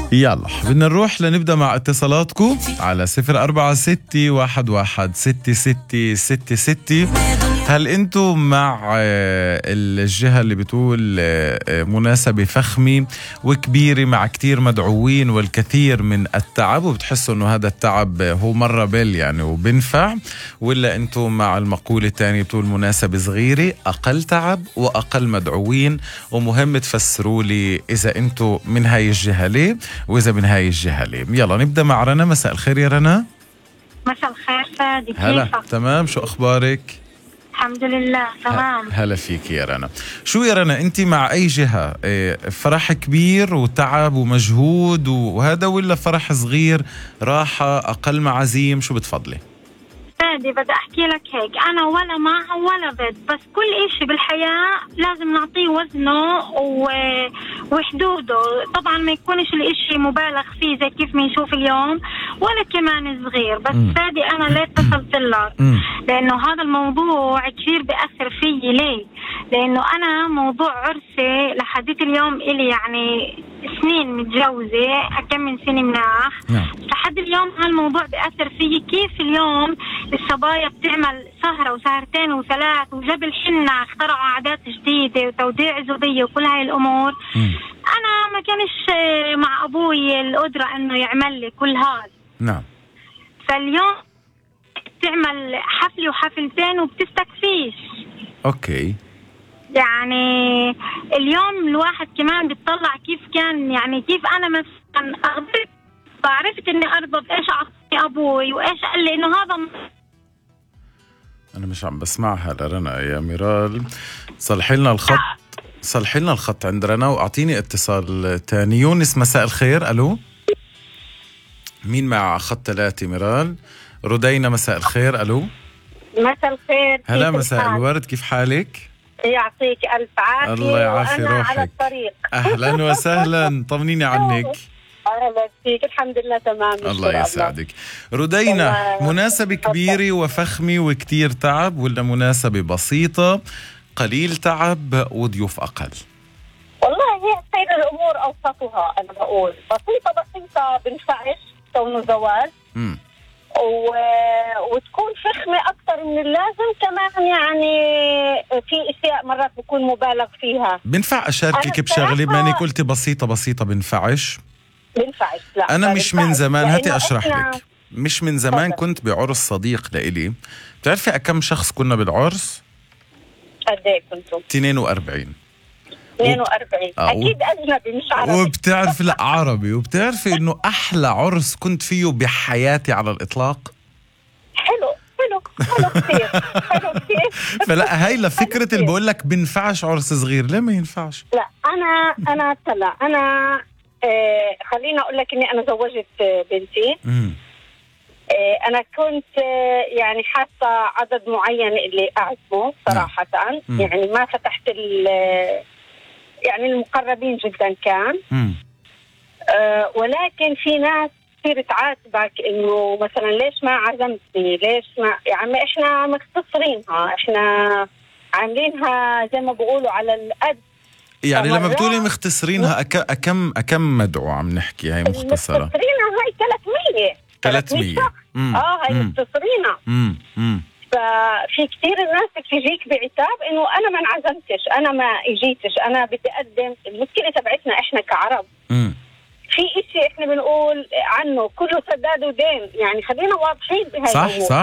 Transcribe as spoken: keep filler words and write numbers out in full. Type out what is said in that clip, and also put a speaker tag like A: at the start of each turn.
A: يلا بدنا نروح لنبدأ مع اتصالاتكم على صفر أربعة ستة واحد واحد ستة ستة ستة ستة. هل انتم مع الجهة اللي بتقول مناسبة فخمة وكبيرة مع كتير مدعوين والكثير من التعب وبتحسوا انه هذا التعب هو مرة بال يعني وبنفع، ولا انتم مع المقولة الثانية بتقول مناسبة صغيرة أقل تعب وأقل مدعوين؟ ومهم تفسروا لي إذا انتم من هاي الجهة ليه وإذا من هاي الجهة ليه. يلا نبدأ مع رنا. مساء الخير يا رنا.
B: مساء الخير فادي،
A: هلا
B: كيفك؟
A: تمام، شو أخبارك؟
B: الحمد لله تمام.
A: هلا فيك يا رنا. شو يا رنا انت مع اي جهة؟ فرح كبير وتعب ومجهود وهذا، ولا فرح صغير راحة أقل معازيم؟ شو بتفضلي؟
B: فادي بدي احكي لك هيك، انا ولا مع ولا ضد، بس كل اشي بالحياة لازم نعطيه وزنه و... وحدوده. طبعا ما يكونش الاشي مبالغ فيه زي كيف ما نشوف اليوم، ولا كمان صغير. بس م. فادي انا ليه اتصلت لك؟ لانه هذا الموضوع كثير بأثر فيي. ليه؟ لانه انا موضوع عرسي لحديت اليوم الي يعني سنين متجوزة، كم من سنة مناح، لحد اليوم هالموضوع بأثر فيي. كيف اليوم الصبايا بتعمل سهرة وسهرتين وثلاث وجبل حنة، اخترعوا عادات جديدة وتوديع زبية وكل هاي الأمور. م. أنا ما كانش مع أبوي القدرة إنه يعمل لي كل هذا.
A: نعم.
B: فاليوم بتعمل حفلة وحفلتين وبتستكفيش.
A: أوكي.
B: يعني اليوم الواحد كمان بيطلع كيف كان، يعني كيف أنا مثلا أغضب، بعرفت إني أرضى إيش أعطيني أبوي وإيش قال لي إنه هذا.
A: أنا مش عم بسمعها لرنا يا ميرال. صلحي لنا الخط، صلحي لنا الخط عند رنا وأعطيني اتصال تاني. يونس مساء الخير. ألو، مين مع خط ثلاثة؟ ميرال. ردينا مساء الخير. ألو.
B: مساء الخير.
A: هلا مساء الورد، كيف حالك؟
B: يعطيك ألف عافية.
A: الله يعافي روحك.
B: على الطريق.
A: أهلا وسهلا، طمنيني عنك.
B: أهلا فيك، الحمد لله تمام.
A: الله يسعدك. ردينا، مناسبة كبيرة وفخمة وكتير تعب، ولا مناسبة بسيطة قليل تعب وضيوف أقل؟
B: والله هي خير الأمور أوسطها. أنا بقول بسيطة بسيطة بنفعش كونه زواج و... وتكون فخمة أكثر من اللازم كمان. يعني في أشياء مرات بكون مبالغ فيها.
A: بنفع أشاركك بشغلة ماني قلتي بسيطة بسيطة بنفعش؟
B: بنفعش. لا
A: أنا مش من زمان، هاتي أشرح
B: إحنا...
A: لك. مش من زمان كنت بعرس صديق لإلي. بتعرفي أكم شخص كنا بالعرس؟
B: قد إيه كنتم؟
A: اثنين وأربعين.
B: اثنين وأربعين. آه أكيد أجنبي مش عربي.
A: وبتعرفي لا عربي. وبتعرفي إنه أحلى عرس كنت فيه بحياتي على الإطلاق.
B: حلو حلو حلو كثير حلو كثير.
A: فلا هاي لفكرة اللي بقول لك بنفعش عرس صغير. ليه ما ينفعش؟
B: لا أنا أنا طلع أنا آه خليني أقول لك إني أنا زوجت بنتي.
A: امم
B: آه أنا كنت آه يعني حاطة عدد معين اللي أعزمه صراحة.
A: مم.
B: يعني ما فتحت يعني المقربين جدا كان. آه ولكن في ناس كثير تعاتبك إنه مثلا ليش ما عزمتني، ليش ما يعني إحنا مختصرينها، إحنا عاملينها زي ما بقولوا على القد.
A: يعني لما بتقولي مختصرينها أك... أكم أكم مدعو عم نحكي هاي مختصرة؟
B: مختصرينها هاي ثلاثمية
A: ثلاثمية.
B: اه هاي مختصرينها.
A: امم امم
B: ففي كثير الناس بتجيك بعتاب إنه أنا ما انعزمتش، أنا ما إجيتش، أنا بدي أقدم. المشكلة تبعتنا إحنا كعرب
A: امم
B: في إشي إحنا بنقول عنه كله سداد ودين. يعني خلينا واضحين بهاي
A: صح
B: الأمور.
A: صح.